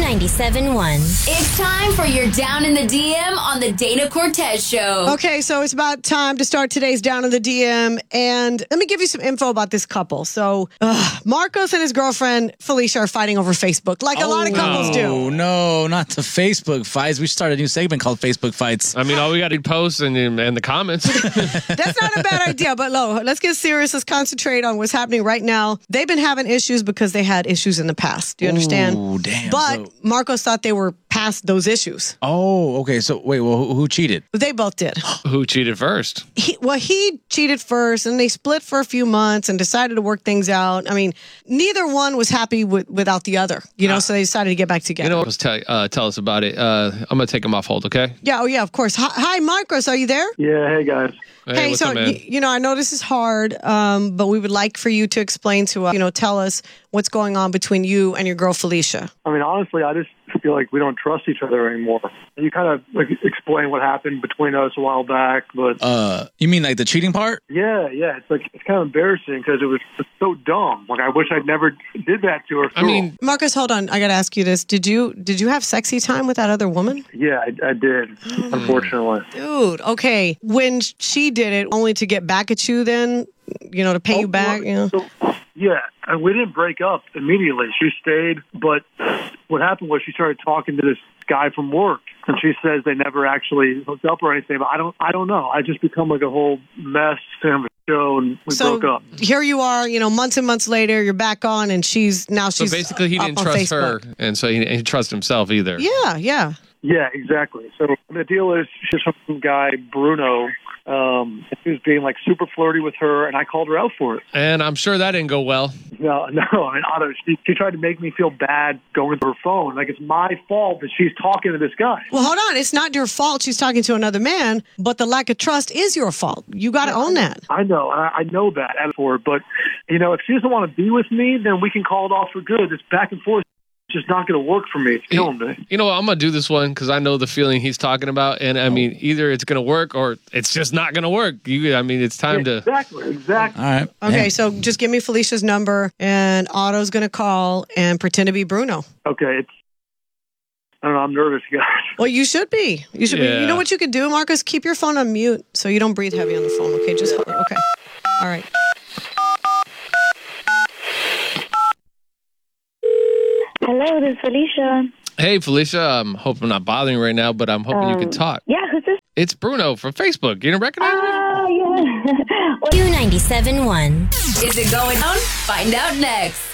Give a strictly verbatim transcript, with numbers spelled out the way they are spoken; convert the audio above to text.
ninety-seven point one. It's time for your Down in the D M on the Dana Cortez Show. Okay, so it's about time to start today's Down in the D M. And let me give you some info about this couple. So uh, Marcos and his girlfriend, Felicia, are fighting over Facebook, like a lot of couples do. Oh, no, not the Facebook fights. We started a new segment called Facebook Fights. I mean, all we got to post and, and the comments. That's not a bad idea, but Lo, let's get serious. Let's concentrate on what's happening right now. They've been having issues because they had issues in the past. Do you understand? Oh, damn. But So- Marcos thought they were past those issues. Oh, okay. So, wait, well, who, who cheated? They both did. Who cheated first? He, well, he cheated first, and they split for a few months and decided to work things out. I mean, neither one was happy with, without the other, you know, so they decided to get back together. You know, tell, uh, tell us about it. Uh, I'm going to take him off hold, okay? Yeah, oh yeah, of course. Hi, hi Marcos, are you there? Yeah, hey guys. Hey, what's so up, man? y- you know, I know this is hard, um, but we would like for you to explain to us, you know, tell us what's going on between you and your girl Felicia. I mean, honestly, I just feel like we don't trust each other anymore. You kind of like explain what happened between us a while back, but Uh, you mean like the cheating part? yeah, yeah, it's like it's kind of embarrassing because it was it's so dumb. Like I wish I'd never did that to her. I mean, Marcus, hold on. I got to ask you this. Did you did you have sexy time with that other woman? yeah, I, I did. Unfortunately, Dude, okay. When she did it only to get back at you then, you know, to pay you Oh, back, well, you know? so, yeah, and we didn't break up immediately. She stayed, but what happened was she started talking to this guy from work, and she says they never actually hooked up or anything. But I don't, I don't know. I just become like a whole mess to have a show, and we So broke up. here you are, you know, months and months later, you're back on, and she's now so she's basically he up didn't on trust Facebook. her, and so he didn't trust himself either. Yeah, yeah. Yeah, exactly. So the deal is, she's from some guy Bruno. Um, he was being like super flirty with her, and I called her out for it. And I'm sure that didn't go well. No, no, I mean, Otto, she, she tried to make me feel bad going to her phone. Like it's my fault that she's talking to this guy. Well, hold on. It's not your fault she's talking to another man, but the lack of trust is your fault. You got to own that. I know, I, I know that for her, but you know, if she doesn't want to be with me, then we can call it off for good. This back and forth is just not going to work for me. It's killing me. You know what? I'm going to do this one because I know the feeling he's talking about. And I mean, either it's going to work or it's just not going to work. You, I mean, it's time to. Exactly, exactly. All right. Okay, Yeah. so just give me Felicia's number, and Otto's going to call and pretend to be Bruno. Okay, it's. I don't know. I'm nervous, guys. Well, you should be. You should be. Yeah. You know what you could do, Marcus? Keep your phone on mute so you don't breathe heavy on the phone. Okay, just hold it. Okay. All right. Hello, this is Felicia. Hey, Felicia. I'm hoping I'm not bothering you right now, but I'm hoping you can talk. Yeah, who's this? It's Bruno from Facebook. You didn't recognize me? Oh, yeah. Q ninety-seven point one. Is it going on? Find out next.